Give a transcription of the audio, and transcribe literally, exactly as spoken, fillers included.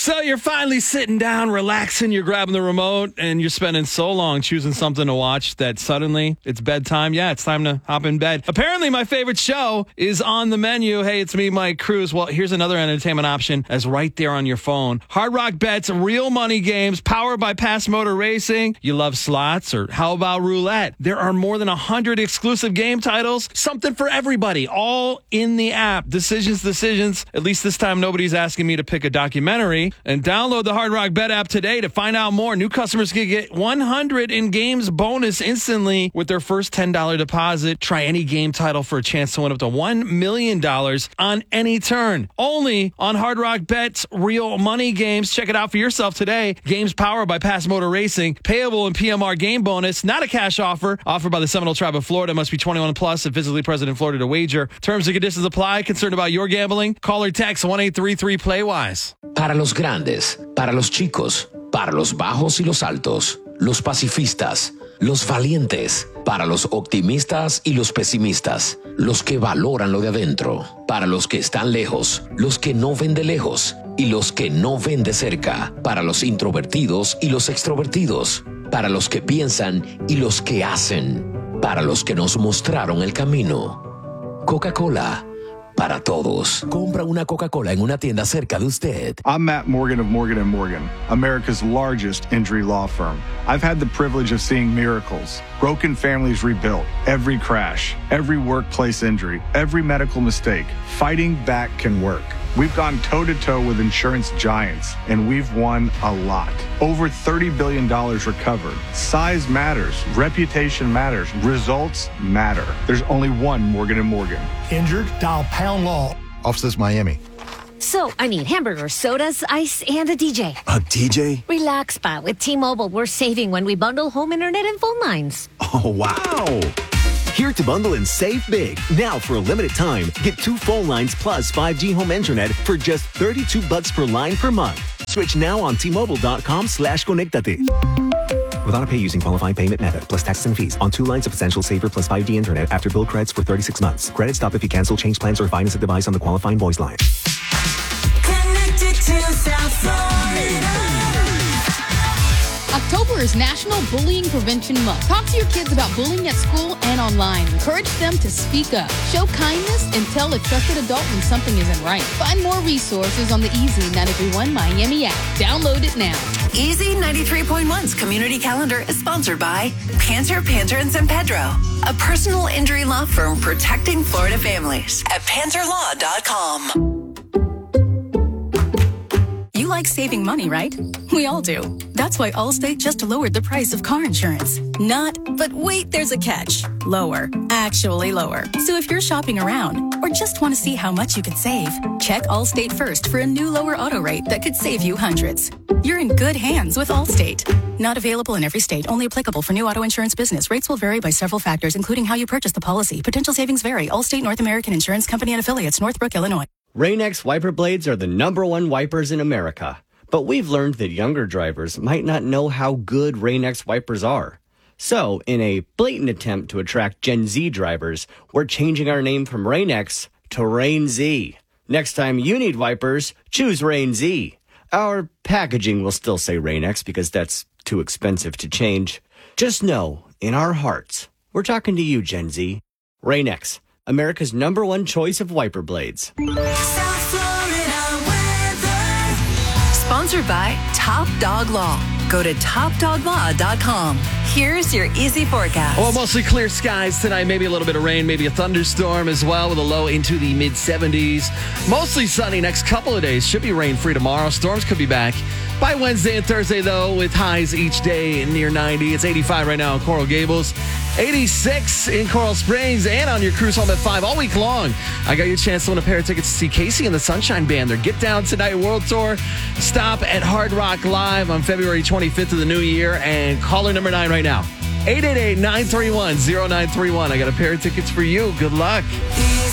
So you're finally sitting down, relaxing, you're grabbing the remote, and you're spending so long choosing something to watch that suddenly it's bedtime. Yeah, it's time to hop in bed. Apparently, my favorite show is on the menu. Hey, it's me, Mike Cruz. Well, here's another entertainment option as right there on your phone. Hard Rock Bets, real money games, powered by Pass Motor Racing. You love slots, or how about roulette? There are more than one hundred exclusive game titles, something for everybody, all in the app. Decisions, decisions. At least this time, nobody's asking me to pick a documentary. And download the Hard Rock Bet app today to find out more. New customers can get one hundred in games bonus instantly with their first ten dollars deposit. Try any game title for a chance to win up to one million dollars on any turn. Only on Hard Rock Bet's real money games. Check it out for yourself today. Games powered by Pass Motor Racing. Payable in P M R game bonus. Not a cash offer. Offered by the Seminole Tribe of Florida. Must be twenty-one plus and physically present in Florida to wager. Terms and conditions apply. Concerned about your gambling? Call or text one eight three three play wise. Para los grandes, para los chicos, para los bajos y los altos, los pacifistas, los valientes, para los optimistas y los pesimistas, los que valoran lo de adentro, para los que están lejos, los que no ven de lejos y los que no ven de cerca, para los introvertidos y los extrovertidos, para los que piensan y los que hacen, para los que nos mostraron el camino. Coca-Cola. Para todos. Compra una Coca-Cola en una tienda cerca de usted. I'm Matt Morgan of Morgan and Morgan, America's largest injury law firm. I've had the privilege of seeing miracles, broken families rebuilt, every crash, every workplace injury, every medical mistake. Fighting back can work. We've gone toe-to-toe with insurance giants, and we've won a lot. Over thirty billion dollars recovered. Size matters. Reputation matters. Results matter. There's only one Morgan and Morgan. Injured? Dial pound law. Offices Miami. So, I need hamburgers, sodas, ice, and a D J. A D J? Relax, Pa. With T-Mobile, we're saving when we bundle home internet and phone lines. Oh, wow. Here to bundle and save big. Now for a limited time, get two phone lines plus five G home internet for just thirty-two bucks per line per month. Switch now on T-Mobile.com slash Conectate. With auto pay using qualifying payment method plus taxes and fees on two lines of Essential Saver plus five G internet after bill credits for thirty-six months. Credit stop if you cancel, change plans, or finance a device on the qualifying voice line. Connected to South Florida. October is National Bullying Prevention Month. Talk to your kids about bullying at school and online. Encourage them to speak up, show kindness, and tell a trusted adult when something isn't right. Find more resources on the Easy ninety-three point one Miami app. Download it now. Easy ninety-three point one's community calendar is sponsored by Panter, Panter and San Pedro, a personal injury law firm protecting Florida families at panter law dot com. You like saving money, right? We all do. That's why Allstate just lowered the price of car insurance. Not, but wait, there's a catch. Lower. Actually lower. So if you're shopping around or just want to see how much you could save, check Allstate first for a new lower auto rate that could save you hundreds. You're in good hands with Allstate. Not available in every state. Only applicable for new auto insurance business. Rates will vary by several factors, including how you purchase the policy. Potential savings vary. Allstate North American Insurance Company and Affiliates, Northbrook, Illinois. Rain-X wiper blades are the number one wipers in America. But we've learned that younger drivers might not know how good Rain-X wipers are. So, in a blatant attempt to attract Gen Z drivers, we're changing our name from Rain-X to Rain-Z. Next time you need wipers, choose Rain-Z. Our packaging will still say Rain-X because that's too expensive to change. Just know, in our hearts, we're talking to you, Gen Z. Rain-X, America's number one choice of wiper blades. South Florida weather. Sponsored by Top Dog Law. Go to top dog law dot com. Here's your easy forecast. Well, mostly clear skies tonight. Maybe a little bit of rain, maybe a thunderstorm as well with a low into the mid seventies. Mostly sunny next couple of days. Should be rain-free tomorrow. Storms could be back by Wednesday and Thursday, though, with highs each day near ninety. It's eighty-five right now in Coral Gables. eighty-six in Coral Springs and on your cruise home at five all week long. I got you a chance to win a pair of tickets to see Casey and the Sunshine Band. Their Get Down Tonight World Tour. Stop at Hard Rock Live on February twenty-fifth of the new year. And caller number nine right now. eight eight eight, nine three one, zero nine three one. I got a pair of tickets for you. Good luck.